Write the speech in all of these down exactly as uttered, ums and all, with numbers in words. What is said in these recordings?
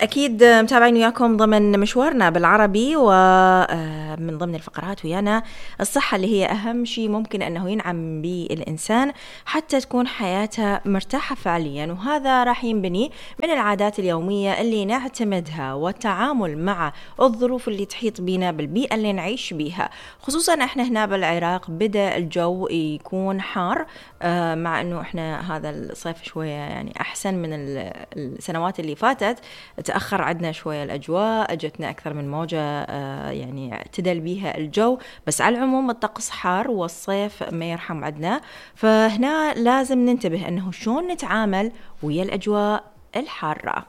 أكيد متابعين وياكم ضمن مشوارنا بالعربي، ومن ضمن الفقرات ويانا الصحة اللي هي أهم شيء ممكن أنه ينعم به الإنسان حتى تكون حياته مرتاحة فعليا، وهذا راح ينبني من العادات اليومية اللي نعتمدها والتعامل مع الظروف اللي تحيط بنا بالبيئة اللي نعيش بيها. خصوصا احنا هنا بالعراق بدأ الجو يكون حار، مع أنه احنا هذا الصيف شوية يعني أحسن من السنوات اللي فاتت، تأخر عندنا شوية الأجواء، أجتنا أكثر من موجة آه يعني اعتدل بيها الجو، بس على العموم الطقس حار والصيف ما يرحم عندنا. فهنا لازم ننتبه أنه شون نتعامل ويا الأجواء الحارة.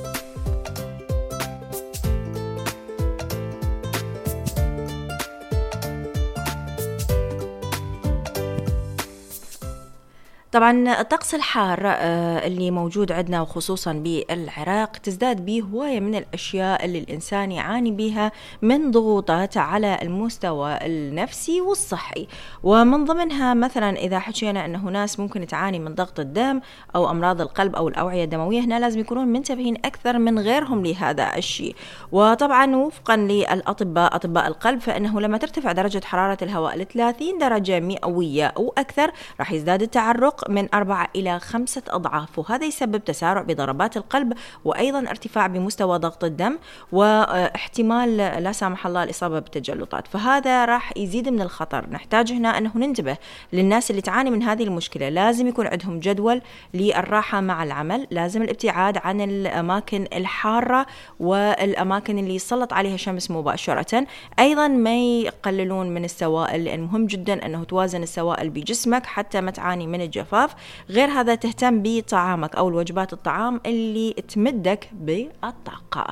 طبعا الطقس الحار اللي موجود عندنا وخصوصا بالعراق تزداد به هواية من الأشياء اللي الإنسان يعاني بها من ضغوطات على المستوى النفسي والصحي، ومن ضمنها مثلا إذا حكينا أنه ناس ممكن تعاني من ضغط الدم أو أمراض القلب أو الأوعية الدموية، هنا لازم يكونون منتبهين أكثر من غيرهم لهذا الشيء. وطبعا وفقا للأطباء أطباء القلب فإنه لما ترتفع درجة حرارة الهواء ل ثلاثين درجة مئوية أو أكثر راح يزداد التعرق من أربعة إلى خمسة أضعاف، وهذا يسبب تسارع بضربات القلب وأيضا ارتفاع بمستوى ضغط الدم واحتمال لا سامح الله الإصابة بالتجلطات، فهذا راح يزيد من الخطر. نحتاج هنا أنه ننتبه للناس اللي تعاني من هذه المشكلة، لازم يكون عندهم جدول للراحة مع العمل، لازم الابتعاد عن الأماكن الحارة والأماكن اللي يسلط عليها شمس مباشرة، أيضا ما يقللون من السوائل لأن مهم جدا أنه توازن السوائل بجسمك حتى ما تعاني من الجفاف. غير هذا تهتم بطعامك أو الوجبات الطعام اللي تمدك بالطاقة.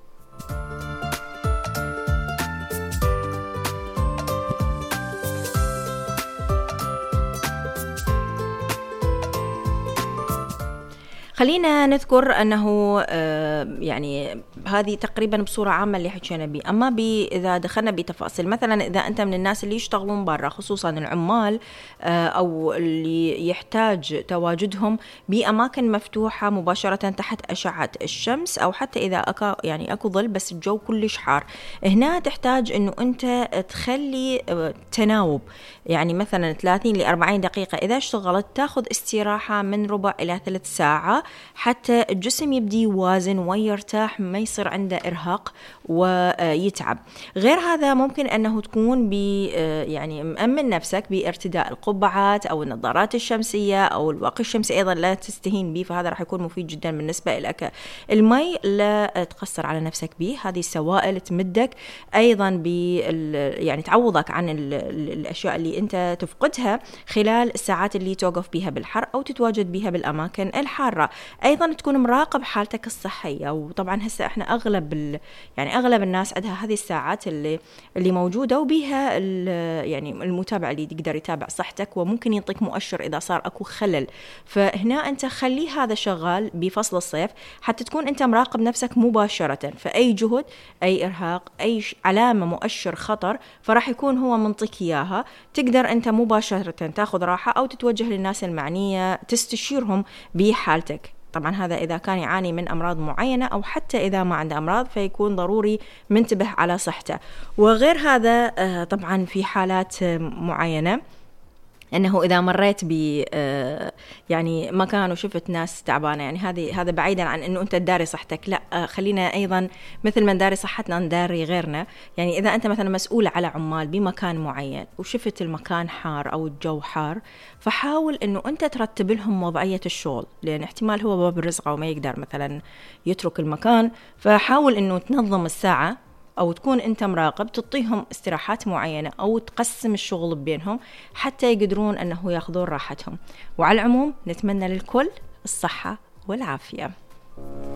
خلينا نذكر أنه يعني هذه تقريبا بصورة عامة اللي حكينا بيه، أما بي إذا دخلنا بتفاصيل مثلا إذا أنت من الناس اللي يشتغلون برا خصوصا العمال أو اللي يحتاج تواجدهم بأماكن مفتوحة مباشرة تحت أشعة الشمس، أو حتى إذا أكا يعني أكو ظل بس الجو كلش حار، هنا تحتاج أنه أنت تخلي تناوب، يعني مثلا ثلاثين لأربعين دقيقة إذا اشتغلت تاخذ استراحة من ربع إلى ثلاث ساعة حتى الجسم يبدي يوازن ويرتاح، ما يصير عنده إرهاق ويتعب. غير هذا ممكن أنه تكون بي يعني مأمن نفسك بارتداء القبعات أو النظارات الشمسية أو الواقي الشمسي، أيضا لا تستهين به، فهذا راح يكون مفيد جدا بالنسبة لك. المي لا تقصر على نفسك به، هذه السوائل تمدك أيضا ب يعني تعوضك عن الأشياء اللي أنت تفقدها خلال الساعات اللي توقف بها بالحر أو تتواجد بها بالأماكن الحارة. أيضا تكون مراقب حالتك الصحية، وطبعا هسه احنا أغلب ال... يعني أغلب الناس عندها هذه الساعات اللي اللي موجودة وبيها ال... يعني المتابع اللي يقدر يتابع صحتك وممكن يعطيك مؤشر إذا صار أكو خلل، فهنا أنت خلي هذا شغال بفصل الصيف حتى تكون أنت مراقب نفسك مباشرة، فأي جهد أي إرهاق أي علامة مؤشر خطر فراح يكون هو منطق إياها، تقدر أنت مباشرة تاخذ راحة أو تتوجه للناس المعنية تستشيرهم بحالتك. طبعا هذا إذا كان يعاني من أمراض معينة أو حتى إذا ما عنده أمراض فيكون ضروري منتبه على صحته. وغير هذا طبعا في حالات معينة أنه إذا مريت ب يعني مكان وشفت ناس تعبانة، يعني هذه هذا بعيدا عن أنه أنت تداري صحتك، لا خلينا أيضا مثل ما نداري صحتنا نداري غيرنا. يعني إذا أنت مثلا مسؤول على عمال بمكان معين وشفت المكان حار أو الجو حار، فحاول أنه أنت ترتب لهم وضعية الشغل، لأن احتمال هو باب الرزق وما يقدر مثلا يترك المكان، فحاول أنه تنظم الساعة أو تكون أنت مراقب، تعطيهم استراحات معينة أو تقسم الشغل بينهم حتى يقدرون أنه يأخذون راحتهم. وعلى العموم نتمنى للكل الصحة والعافية.